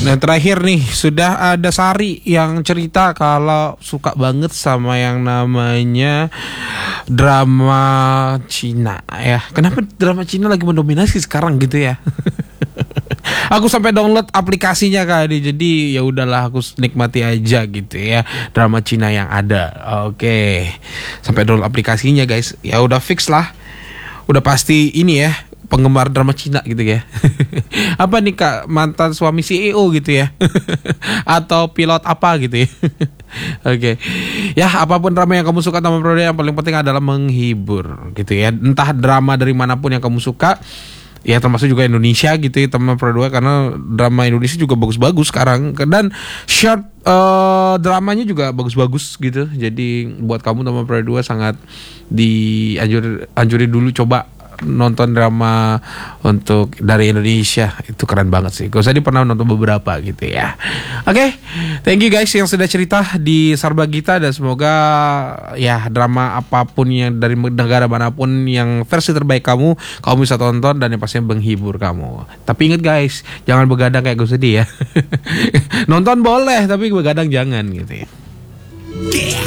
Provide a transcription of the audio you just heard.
Nah terakhir nih, sudah ada Sari yang cerita kalau suka banget sama yang namanya drama Cina ya. Kenapa drama Cina lagi mendominasi sekarang gitu ya? Aku sampai download aplikasinya kali, jadi ya udahlah aku nikmati aja gitu ya drama Cina yang ada. Oke, sampai download aplikasinya guys. Ya udah fix lah, udah pasti ini ya penggemar drama Cina gitu ya. Apa nih Kak, mantan suami CEO gitu ya? Atau pilot apa gitu ya? Oke. Ya apapun drama yang kamu suka Taman Pro 2, yang paling penting adalah menghibur gitu ya. Entah drama dari manapun yang kamu suka, ya termasuk juga Indonesia gitu ya Taman Pro 2, karena drama Indonesia juga bagus-bagus sekarang. Dan short dramanya juga bagus-bagus gitu. Jadi buat kamu Taman Pro 2 sangat anjurin dulu coba nonton drama untuk dari Indonesia. Itu keren banget sih. Gue tadi pernah nonton beberapa gitu ya. Oke, thank you guys yang sudah cerita di Sarba Gita, dan semoga ya drama apapun yang dari negara manapun yang versi terbaik kamu bisa tonton dan yang pastinya menghibur kamu. Tapi ingat guys, jangan begadang kayak gue sedih ya. Nonton boleh tapi begadang jangan gitu ya.